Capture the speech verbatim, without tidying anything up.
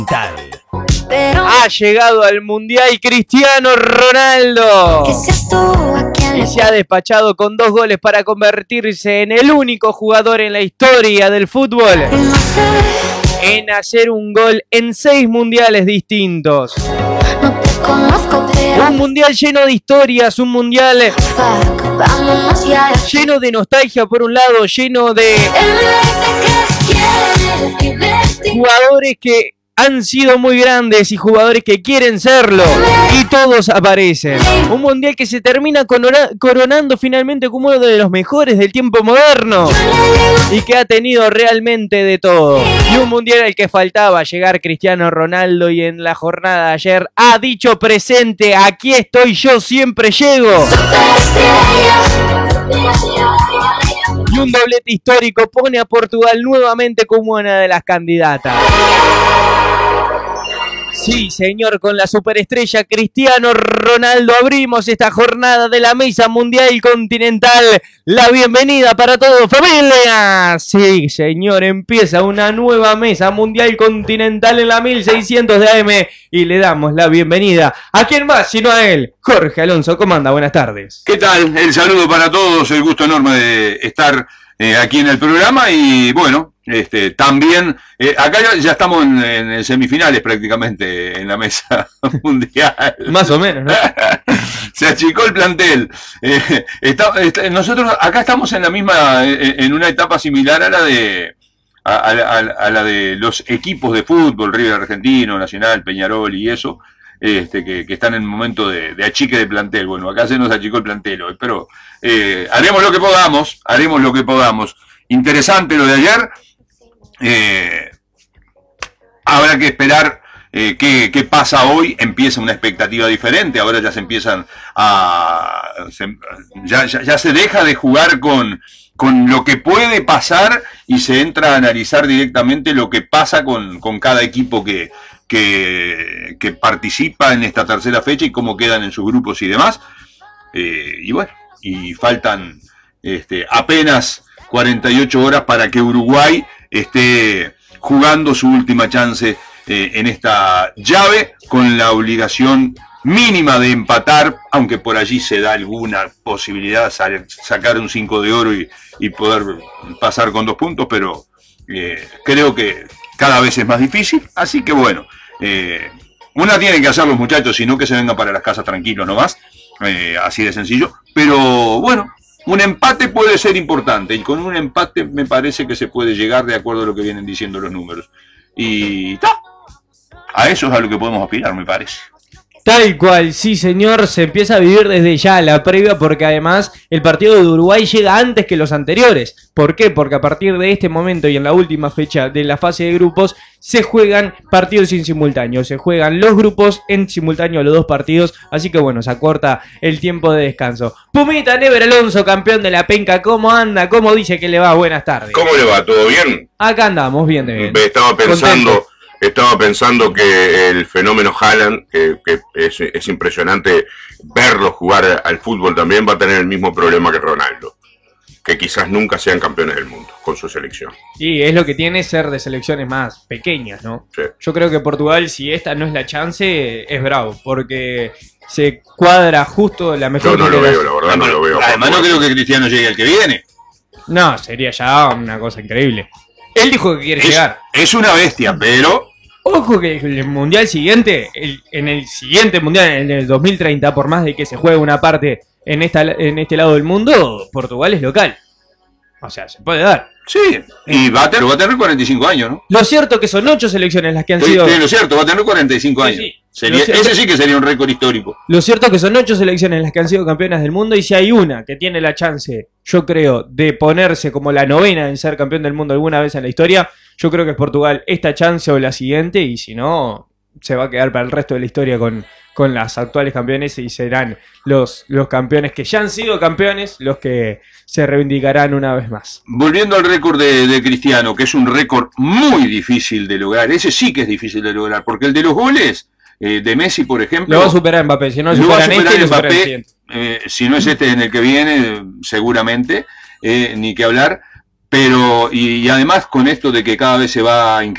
Ha llegado al Mundial Cristiano Ronaldo y se ha despachado con dos goles para convertirse en el único jugador en la historia del fútbol en hacer un gol en seis mundiales distintos. Un mundial lleno de historias, un mundial lleno de nostalgia por un lado, lleno de jugadores que han sido muy grandes y jugadores que quieren serlo, y todos aparecen. Un mundial que se termina coronando finalmente como uno de los mejores del tiempo moderno y que ha tenido realmente de todo. Y un mundial al que faltaba llegar Cristiano Ronaldo, y en la jornada de ayer ha dicho presente: aquí estoy yo, siempre llego. Y un doblete histórico pone a Portugal nuevamente como una de las candidatas. Sí, señor, con la superestrella Cristiano Ronaldo abrimos esta jornada de la Mesa Mundial Continental. La bienvenida para todos, familia. Sí, señor, empieza una nueva Mesa Mundial Continental en la mil seiscientos de A M y le damos la bienvenida a quién más sino a él, Jorge Alonso. ¿Cómo anda? Buenas tardes. ¿Qué tal? El saludo para todos, el gusto enorme de estar eh, aquí en el programa y bueno, este, también, eh, acá ya, ya estamos en, en semifinales prácticamente en la Mesa Mundial. Más o menos, ¿no? Se achicó el plantel. Eh, está, está, nosotros acá estamos en la misma, en una etapa similar a la de a, a, a, a la de los equipos de fútbol, River Argentino, Nacional, Peñarol y eso. Este, que, que están en el momento de, de achique de plantel. Bueno, acá se nos achicó el plantel hoy, pero eh, haremos lo que podamos, haremos lo que podamos. Interesante lo de ayer. Eh, habrá que esperar eh, qué, qué pasa hoy. Empieza una expectativa diferente. Ahora ya se empiezan a... Se, ya, ya, ya se deja de jugar con, con lo que puede pasar y se entra a analizar directamente lo que pasa con, con cada equipo que... Que, que participa en esta tercera fecha y cómo quedan en sus grupos y demás. Eh, y bueno, y faltan este, apenas cuarenta y ocho horas para que Uruguay esté jugando su última chance eh, en esta llave, con la obligación mínima de empatar, aunque por allí se da alguna posibilidad de sacar un cinco de oro y, y poder pasar con dos puntos, pero eh, creo que cada vez es más difícil, así que bueno, eh, una tiene que hacer los muchachos, sino que se vengan para las casas tranquilos nomás, eh, así de sencillo, pero bueno, un empate puede ser importante, y con un empate me parece que se puede llegar de acuerdo a lo que vienen diciendo los números, y ta, a eso es a lo que podemos aspirar, me parece. Tal cual, sí señor, se empieza a vivir desde ya la previa, porque además el partido de Uruguay llega antes que los anteriores. ¿Por qué? Porque a partir de este momento y en la última fecha de la fase de grupos se juegan partidos en simultáneo, se juegan los grupos en simultáneo los dos partidos, así que bueno, se acorta el tiempo de descanso. Pumita Never Alonso, campeón de la penca, ¿cómo anda? ¿Cómo dice que le va? Buenas tardes. ¿Cómo le va? ¿Todo bien? Acá andamos, bien de bien. Estaba pensando... Contento. Estaba pensando que el fenómeno Haaland, que, que es, es impresionante verlo jugar al fútbol, también va a tener el mismo problema que Ronaldo, que quizás nunca sean campeones del mundo con su selección. Y es lo que tiene ser de selecciones más pequeñas, ¿no? Sí. Yo creo que Portugal, si esta no es la chance, es bravo, porque se cuadra justo la mejor... Yo no lo veo, la verdad no lo veo. Además no creo que Cristiano llegue al que viene. No, sería ya una cosa increíble. Él dijo que quiere Es, llegar. es una bestia, pero... Ojo que el mundial siguiente, el, en el siguiente mundial, en el dos mil treinta, por más de que se juegue una parte en, esta, en este lado del mundo, Portugal es local. O sea, se puede dar. Sí, y va a tener, va a tener cuarenta y cinco años, ¿no? Lo cierto que son ocho selecciones las que han Sí, sido... sí, lo cierto, va a tener cuarenta y cinco años. Sí, sí. Sería, Cierto... ese sí que sería un récord histórico. Lo cierto es que son ocho selecciones las que han sido campeonas del mundo, y si hay una que tiene la chance, yo creo, de ponerse como la novena en ser campeón del mundo alguna vez en la historia, yo creo que es Portugal, esta chance o la siguiente, y si no, se va a quedar para el resto de la historia con, con las actuales campeones, y serán los, los campeones que ya han sido campeones los que se reivindicarán una vez más. Volviendo al récord de, de Cristiano, que es un récord muy difícil de lograr, ese sí que es difícil de lograr, porque el de los goles... Eh, de Messi, por ejemplo... Lo va a superar Mbappé, si no lo superan este, lo superan el siguiente. Eh, si no es este en el que viene, seguramente, eh, ni que hablar, pero, y, y además con esto de que cada vez se va